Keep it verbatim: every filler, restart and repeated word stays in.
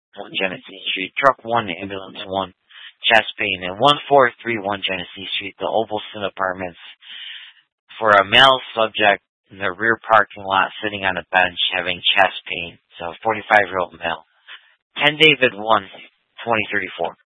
one Genesee Street. Truck one, Ambulance one, chest pain. And one four three one Genesee Street, the Ovalson Apartments, for a male subject in the rear parking lot sitting on a bench having chest pain. So forty-five-year-old male. ten David one, twenty thirty-four.